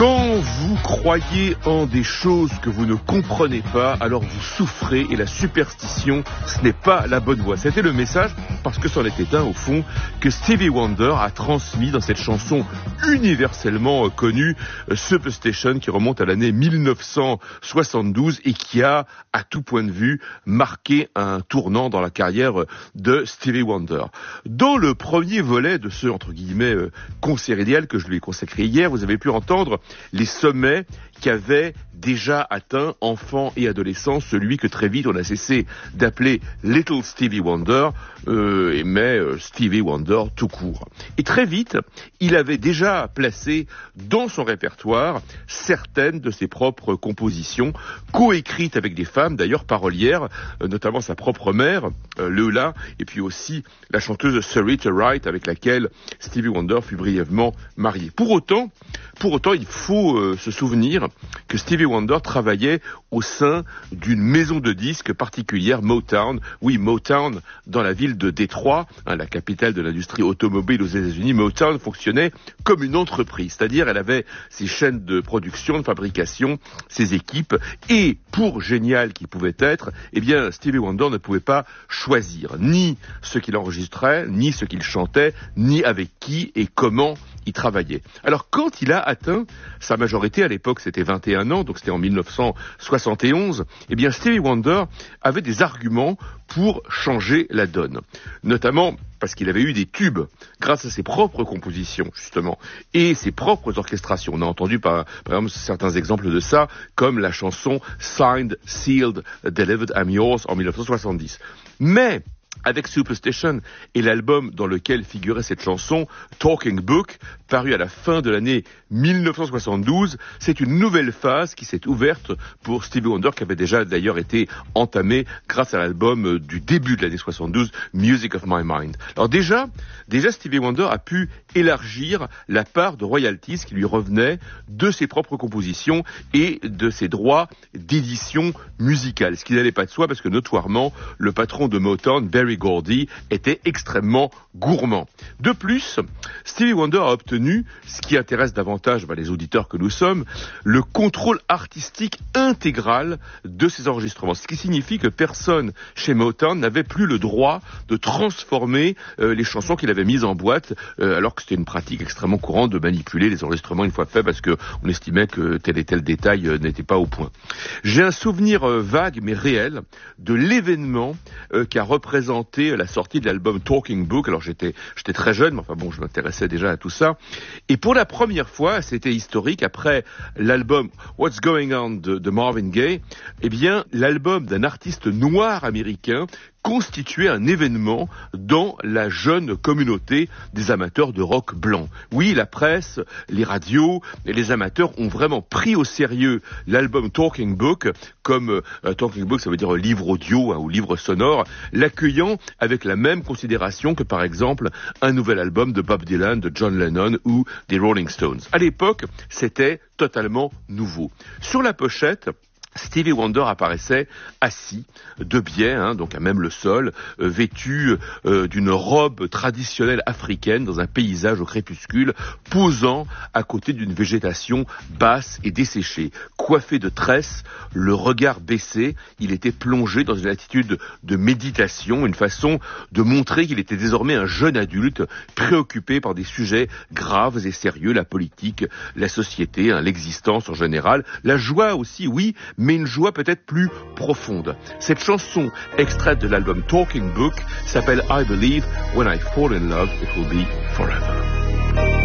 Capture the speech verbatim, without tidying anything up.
Quand vous croyez en des choses que vous ne comprenez pas, alors vous souffrez et la superstition, ce n'est pas la bonne voie. C'était le message, parce que c'en était un au fond, que Stevie Wonder a transmis dans cette chanson universellement connue, Superstition, qui remonte à l'année mille neuf cent soixante-douze et qui a, à tout point de vue, marqué un tournant dans la carrière de Stevie Wonder. Dans le premier volet de ce, entre guillemets, concert idéal que je lui ai consacré hier, vous avez pu entendre les sommets qu'avaient déjà atteint enfants et adolescents, celui que très vite on a cessé d'appeler Little Stevie Wonder, euh, mais euh, Stevie Wonder tout court. Et très vite, il avait déjà placé dans son répertoire certaines de ses propres compositions, coécrites avec des femmes, d'ailleurs parolières, euh, notamment sa propre mère, euh, Lola, et puis aussi la chanteuse Sarita Wright, avec laquelle Stevie Wonder fut brièvement marié. Pour autant, pour autant, il faut euh, se souvenir que Stevie Wonder travaillait au sein d'une maison de disques particulière, Motown. Oui, Motown, dans la ville de Détroit, hein, la capitale de l'industrie automobile aux États-Unis. Motown fonctionnait comme une entreprise, c'est-à-dire elle avait ses chaînes de production, de fabrication, ses équipes, et pour génial qu'il pouvait être, eh bien Stevie Wonder ne pouvait pas choisir ni ce qu'il enregistrait, ni ce qu'il chantait, ni avec qui et comment il travaillait. Alors quand il a atteint sa majorité, à l'époque c'était vingt et un ans, donc c'était en mille neuf cent soixante et onze, eh bien Stevie Wonder avait des arguments pour changer la donne. Notamment parce qu'il avait eu des tubes grâce à ses propres compositions, justement, et ses propres orchestrations. On a entendu par, par exemple certains exemples de ça, comme la chanson Signed, Sealed, Delivered, I'm Yours en mille neuf cent soixante-dix. Mais avec Superstition et l'album dans lequel figurait cette chanson, Talking Book, paru à la fin de l'année mille neuf cent soixante-douze, c'est une nouvelle phase qui s'est ouverte pour Stevie Wonder, qui avait déjà d'ailleurs été entamée grâce à l'album du début de l'année soixante-douze, Music of My Mind. Alors déjà, déjà Stevie Wonder a pu élargir la part de royalties qui lui revenait de ses propres compositions et de ses droits d'édition musicale, ce qui n'allait pas de soi parce que notoirement, le patron de Motown, Berry Gordy, était extrêmement gourmand. De plus, Stevie Wonder a obtenu, ce qui intéresse davantage bah, les auditeurs que nous sommes, le contrôle artistique intégral de ses enregistrements. Ce qui signifie que personne chez Motown n'avait plus le droit de transformer euh, les chansons qu'il avait mises en boîte, euh, alors que c'était une pratique extrêmement courante de manipuler les enregistrements une fois faits parce qu'on estimait que tel et tel détail euh, n'était pas au point. J'ai un souvenir euh, vague mais réel de l'événement euh, qui a représenté la sortie de l'album Talking Book. Alors j'étais, j'étais très jeune, mais enfin bon, je m'intéressais déjà à tout ça. Et pour la première fois, c'était historique, après l'album What's Going On de, de Marvin Gaye, eh bien, l'album d'un artiste noir américain constituait un événement dans la jeune communauté des amateurs de rock blanc. Oui, la presse, les radios et les amateurs ont vraiment pris au sérieux l'album Talking Book, comme euh, Talking Book, ça veut dire livre audio hein, ou livre sonore, l'accueillant avec la même considération que par exemple un nouvel album de Bob Dylan, de John Lennon ou des Rolling Stones. À l'époque, c'était totalement nouveau. Sur la pochette, Stevie Wonder apparaissait assis, de biais, hein, donc à même le sol, euh, vêtu euh, d'une robe traditionnelle africaine dans un paysage au crépuscule, posant à côté d'une végétation basse et desséchée. Coiffé de tresses, le regard baissé, il était plongé dans une attitude de méditation, une façon de montrer qu'il était désormais un jeune adulte préoccupé par des sujets graves et sérieux, la politique, la société, hein, l'existence en général, la joie aussi, oui, mais une joie peut-être plus profonde. Cette chanson, extraite de l'album Talking Book, s'appelle I Believe When I Fall in Love, It Will Be Forever.